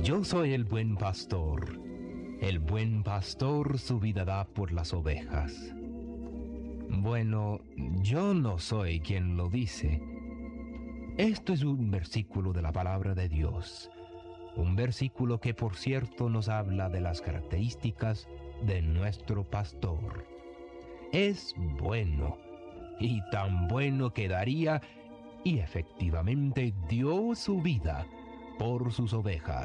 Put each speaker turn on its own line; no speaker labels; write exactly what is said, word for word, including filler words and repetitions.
Yo soy el buen pastor. El buen pastor su vida da por las ovejas. Bueno, yo no soy quien lo dice. Esto es un versículo de la palabra de Dios. Un versículo que, por cierto, nos habla de las características de nuestro pastor. Es bueno, y tan bueno que daría, y efectivamente dio su vida por sus ovejas.